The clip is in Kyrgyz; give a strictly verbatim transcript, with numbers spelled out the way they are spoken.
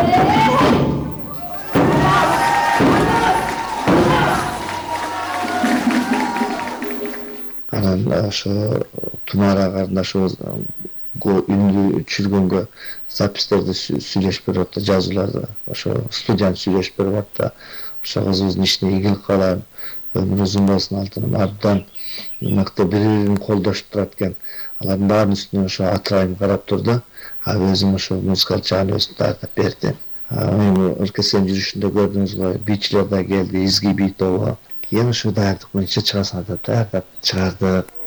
Анан ошо Тумара карындашыбыз үндү чүргөнгө запистерди сүйлөшүп берип атты, жазууларды ошо студент сүйлөшүп берип атты. Ошо кызыбыздын ишине ийгилик каалайм, өмүрү узун болсун, алтыным абдан мыкты, бири бирин колдошуп турат экен. Алардын баарынын үстүнөн ошо атырайым карап турду, а өзүм ошо музыкалык жагын өзүм даярдап бердим. Эми оркестрдин жүрүшүндө көрдүңүз го, бийчилер да келди, изги бий тобу. Кийин ушу даярдык боюнча чыгасыңар деп даярдап чыгардык.